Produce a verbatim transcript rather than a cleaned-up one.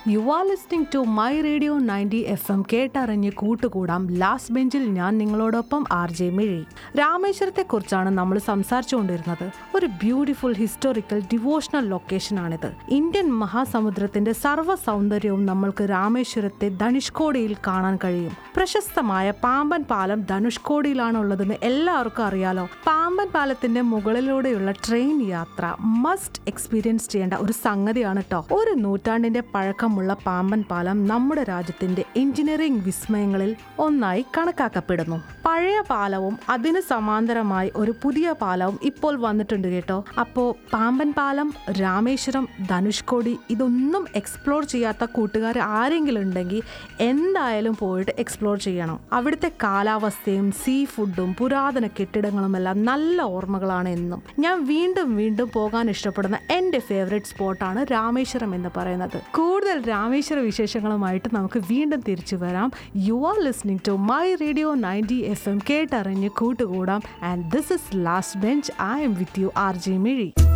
You are listening to my radio ninety F M. കേട്ടറിഞ്ഞ് കൂട്ടുകൂടാം. Last ബെഞ്ചിൽ ഞാൻ നിങ്ങളോടൊപ്പം ആർ ജെ മിഴി. രാമേശ്വരത്തെക്കുറിച്ചാണ് നമ്മൾ സംസാരിച്ചുകൊണ്ടിരുന്നത്. ഒരു ബ്യൂട്ടിഫുൾ ഹിസ്റ്റോറിക്കൽ ഡിവോഷണൽ ലൊക്കേഷനാണിത്. ഇന്ത്യൻ മഹാസമുദ്രത്തിന്റെ സർവ്വ സൗന്ദര്യവും നമ്മൾക്ക് രാമേശ്വരത്തെ ധനുഷ്കോടിയിൽ കാണാൻ കഴിയും. പ്രശസ്തമായ പാമ്പൻ പാലം ധനുഷ്കോടിയിലാണുള്ളതെന്ന് എല്ലാവർക്കും അറിയാലോ. പാമ്പൻ പാലത്തിന്റെ മുകളിലൂടെയുള്ള ട്രെയിൻ യാത്ര മസ്റ്റ് എക്സ്പീരിയൻസ് ചെയ്യേണ്ട ഒരു സംഗതിയാണ് കേട്ടോ. ഒരു നൂറ്റാണ്ടിന്റെ പഴക്കമുള്ള പാമ്പൻ പാലം നമ്മുടെ രാജ്യത്തിന്റെ എഞ്ചിനീയറിംഗ് വിസ്മയങ്ങളിൽ ഒന്നായി കണക്കാക്കപ്പെടുന്നു. പഴയ പാലവും അതിന് സമാന്തരമായി ഒരു പുതിയ പാലവും ഇപ്പോൾ വന്നിട്ടുണ്ട് കേട്ടോ. അപ്പോൾ പാമ്പൻ പാലം, രാമേശ്വരം, ധനുഷ്കോടി ഇതൊന്നും എക്സ്പ്ലോർ ചെയ്യാത്ത കൂട്ടുകാർ ആരെങ്കിലും ഉണ്ടെങ്കിൽ എന്തായാലും പോയിട്ട് എക്സ്പ്ലോർ ചെയ്യണം. അവിടുത്തെ കാലാവസ്ഥയും സീ ഫുഡും പുരാതന കെട്ടിടങ്ങളുമെല്ലാം നല്ല ഓർമ്മകളാണ് എന്നും. ഞാൻ വീണ്ടും വീണ്ടും പോകാൻ ഇഷ്ടപ്പെടുന്ന എൻ്റെ ഫേവറേറ്റ് സ്പോട്ടാണ് രാമേശ്വരം എന്ന് പറയുന്നത്. കൂടുതൽ രാമേശ്വര വിശേഷങ്ങളുമായിട്ട് നമുക്ക് വീണ്ടും തിരിച്ചു വരാം. You are listening to my radio ninety F M. കേട്ടറിഞ്ഞ് കൂട്ടുകൂടാം. And this is last bench. I M with you are J Mizhi.